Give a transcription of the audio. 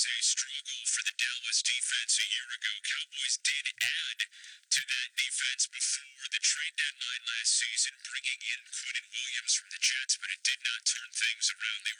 A struggle for the Dallas defense a year ago. Cowboys did add to that defense before the trade deadline last season, bringing in Quentin Williams from the Jets, but it did not turn things around. They